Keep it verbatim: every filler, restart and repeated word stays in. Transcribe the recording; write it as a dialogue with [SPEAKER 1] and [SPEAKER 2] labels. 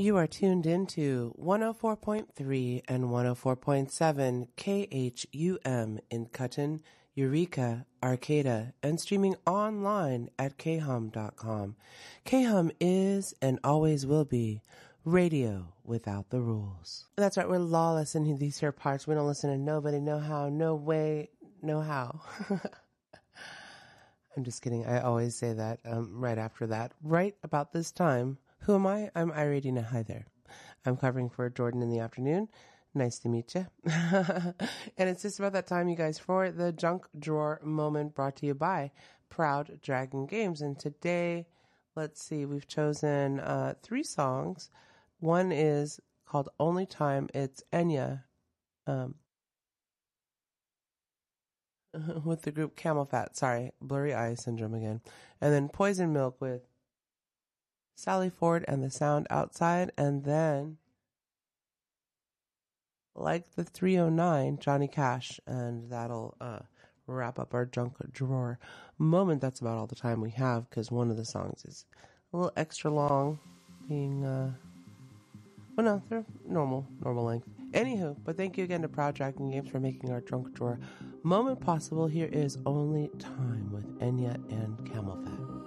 [SPEAKER 1] You are tuned into one oh four point three and one oh four point seven K H U M in Cutten, Eureka, Arcata, and streaming online at k hum dot com. K Hum is and always will be radio without the rules. That's right, we're lawless in these here parts. We don't listen to nobody, no how, no way, no how. I'm just kidding. I always say that um, right after that. Right about this time. Who am I? I'm Iradina. Hi there. I'm covering for Jordan in the afternoon. Nice to meet you. And it's just about that time, you guys, for the Junk Drawer moment brought to you by Proud Dragon Games. And today, let's see, we've chosen uh, three songs. One is called Only Time. It's Enya um, with the group Camel Fat. Sorry, blurry eye syndrome again. And then Poison Milk with Sally Ford and the Sound Outside, and then Like the three oh nine, Johnny Cash, and that'll uh, wrap up our Junk Drawer moment. That's about all the time we have, because one of the songs is a little extra long, being, uh, well, no, they're normal, normal length. Anywho, but thank you again to Proud Dragon Games for making our Junk Drawer moment possible. Here is Only Time with Enya and Camel Fat.